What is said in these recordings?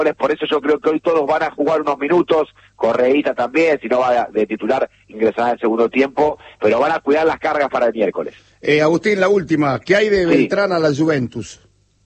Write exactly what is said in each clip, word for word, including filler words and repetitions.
Por eso yo creo que hoy todos van a jugar unos minutos, Correíta también, si no va de titular, ingresará en el segundo tiempo, pero van a cuidar las cargas para el miércoles. Eh, Agustín, la última, ¿qué hay de sí. Beltrán a la Juventus?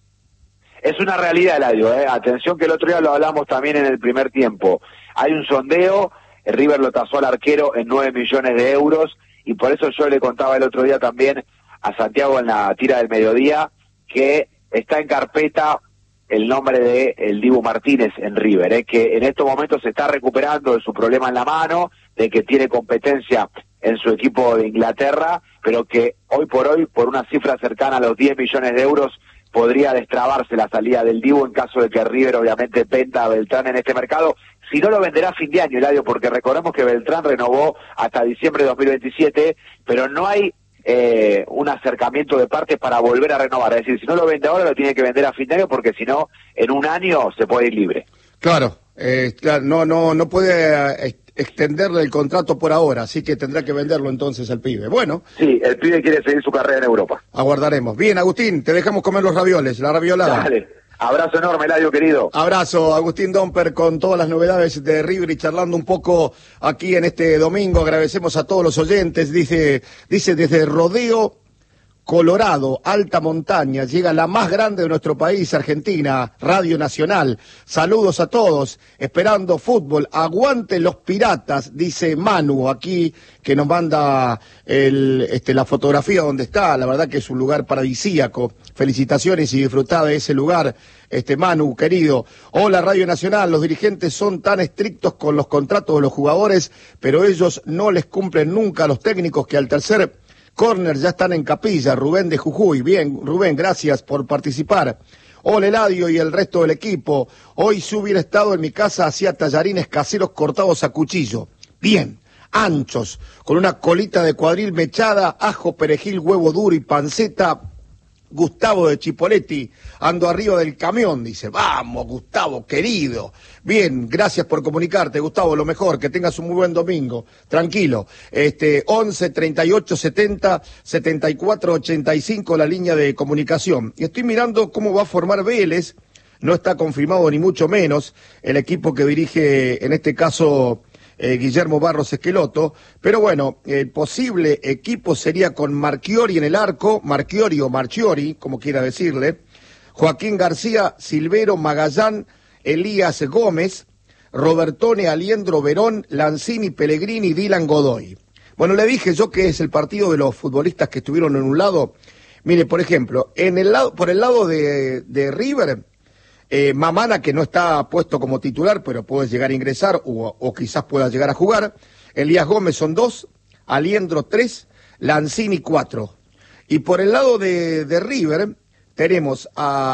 Es una realidad, Eladio, ¿eh? Atención que el otro día lo hablamos también en el primer tiempo. Hay un sondeo, el River lo tasó al arquero en nueve millones de euros, y por eso yo le contaba el otro día también a Santiago en la tira del mediodía, que está en carpeta el nombre de el Dibu Martínez en River, ¿eh? Que en estos momentos se está recuperando de su problema en la mano, de que tiene competencia en su equipo de Inglaterra, pero que hoy por hoy, por una cifra cercana a los diez millones de euros, podría destrabarse la salida del Dibu en caso de que River obviamente venda a Beltrán en este mercado. Si no, lo venderá a fin de año, Eladio, porque recordemos que Beltrán renovó hasta diciembre de dos mil veintisiete, pero no hay Eh, un acercamiento de partes para volver a renovar. Es decir, si no lo vende ahora, lo tiene que vender a fin de año, porque si no, en un año se puede ir libre. Claro, eh, claro no no no puede eh, extenderle el contrato por ahora, así que tendrá que venderlo entonces el pibe. Bueno. Sí, el pibe quiere seguir su carrera en Europa. Aguardaremos. Bien, Agustín, te dejamos comer los ravioles, la raviolada. Dale. Abrazo enorme, Eladio, querido. Abrazo, Agustín Domper, con todas las novedades de River y charlando un poco aquí en este domingo. Agradecemos a todos los oyentes. Dice, dice desde Rodeo, Colorado, alta montaña, llega la más grande de nuestro país, Argentina, Radio Nacional. Saludos a todos, esperando fútbol. Aguante los piratas, dice Manu aquí, que nos manda el, este, la fotografía donde está. La verdad que es un lugar paradisíaco. Felicitaciones y disfrutá de ese lugar, este Manu, querido. Hola, Radio Nacional, los dirigentes son tan estrictos con los contratos de los jugadores, pero ellos no les cumplen nunca a los técnicos, que al tercer córner ya están en capilla. Rubén de Jujuy. Bien, Rubén, gracias por participar. Hola, Eladio y el resto del equipo. Hoy si hubiera estado en mi casa, hacía tallarines caseros cortados a cuchillo. Bien, anchos, con una colita de cuadril mechada, ajo, perejil, huevo duro y panceta. Gustavo de Chipoletti, ando arriba del camión, dice. Vamos, Gustavo, querido. Bien, gracias por comunicarte, Gustavo, lo mejor, que tengas un muy buen domingo. Tranquilo. Este, once, treinta y ocho, setenta, setenta y cuatro, ochenta y cinco, la línea de comunicación. Y estoy mirando cómo va a formar Vélez. No está confirmado ni mucho menos el equipo que dirige, en este caso, Eh, Guillermo Barros Esqueloto, pero bueno, el posible equipo sería con Marchiori en el arco, Marchiori o Marchiori, como quiera decirle, Joaquín García, Silvero, Magallán, Elías Gómez, Robertone, Aliendro, Verón, Lanzini, Pellegrini, Dylan Godoy. Bueno, le dije yo que es el partido de los futbolistas que estuvieron en un lado. Mire, por ejemplo, en el lado, por el lado de, de River, Eh, Mamana, que no está puesto como titular, pero puede llegar a ingresar o, o quizás pueda llegar a jugar. Elías Gómez son dos, Aliendro tres, Lanzini cuatro. Y por el lado de, de River tenemos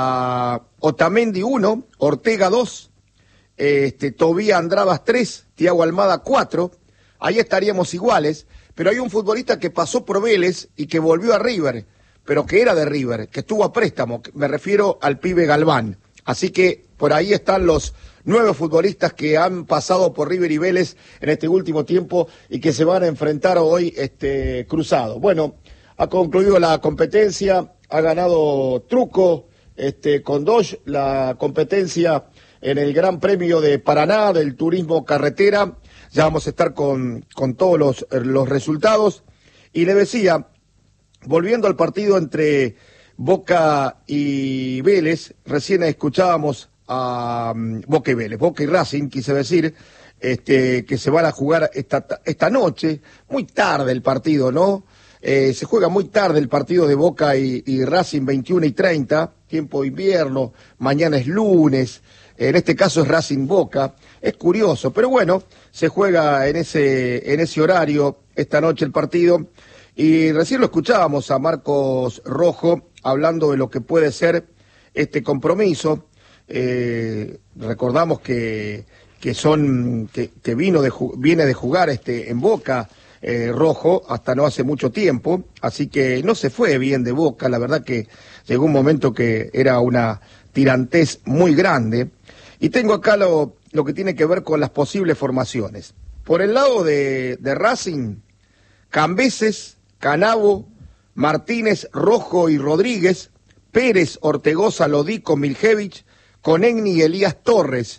a Otamendi uno, Ortega dos, este, Tobía Andradas tres, Thiago Almada cuatro. Ahí estaríamos iguales, pero hay un futbolista que pasó por Vélez y que volvió a River, pero que era de River, que estuvo a préstamo. Me refiero al pibe Galván. Así que por ahí están los nueve futbolistas que han pasado por River y Vélez en este último tiempo y que se van a enfrentar hoy este, cruzado. Bueno, ha concluido la competencia, ha ganado Truco este, con Dodge, la competencia en el Gran Premio de Paraná del Turismo Carretera. Ya vamos a estar con, con todos los, los resultados. Y le decía, volviendo al partido entre Boca y Vélez, recién escuchábamos a um, Boca y Vélez, Boca y Racing, quise decir, este, que se van a jugar esta, esta noche, muy tarde el partido, ¿no? Eh, se juega muy tarde el partido de Boca y, y Racing, veintiuna y treinta, tiempo de invierno, mañana es lunes, en este caso es Racing Boca, es curioso, pero bueno, se juega en ese, en ese horario esta noche el partido. Y recién lo escuchábamos a Marcos Rojo hablando de lo que puede ser este compromiso. Eh, recordamos que, que son que, que vino de, viene de jugar este en Boca eh, Rojo hasta no hace mucho tiempo, así que no se fue bien de Boca. La verdad que llegó un momento que era una tirantez muy grande. Y tengo acá lo, lo que tiene que ver con las posibles formaciones. Por el lado de, de Racing, Cambeses, Canavo, Martínez, Rojo y Rodríguez, Pérez, Ortegoza, Lodico, Miljevich, con Egni y Elías Torres.